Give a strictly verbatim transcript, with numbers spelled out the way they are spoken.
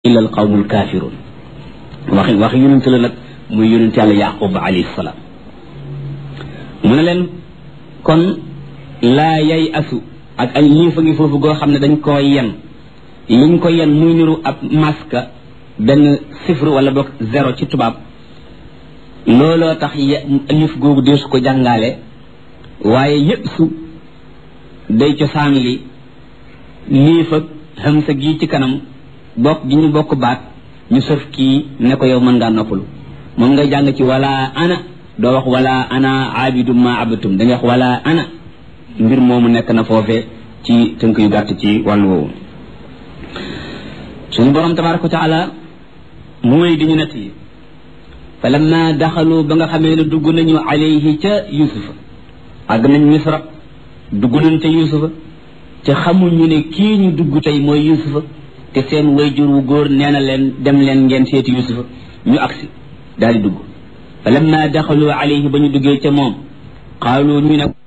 illa al qawmul kafirun waxi waxi yonent la nag muy yonent yàlla yaqub alayhi salaam mu ne leen kon laa yay asu ak ay liifa ngi foofu goo xam ne dañ koo yen liñ ko yen muy niru ab maska benn sifre wala boog zéro ci tubaab looloo tax liif googu deesu ko jàngaale waaye yëpp su day cosaan li liif ak hamsa gi ci kanam bokk gi ñu bokk baat ñu sëf kii ne ko yow mën ngaa noppalu moom ngay jàng ci wala ana doo wax wala ana abidum ma abatum da nga wax wala ana mbir moomu nekk na foofe ci tënk yu gàtt ci wàllu woowu suñu borom tabaraka wa taala mooy di ñu nett yi fa lamma daxalu ba nga xamee ne dugg nañu alayhi ca yusufa àgg nañ misra dugg nañ ca yusufa te xamuñu ne kii ñu dugg tey mooy yusufa te seen wayjur wu góor nee na leen dem leen ngeen seeti yusufa ñu agsi daal di dugg fa lamma daxalu alayhi ba ñu duggee ca moom qaalu ñu ne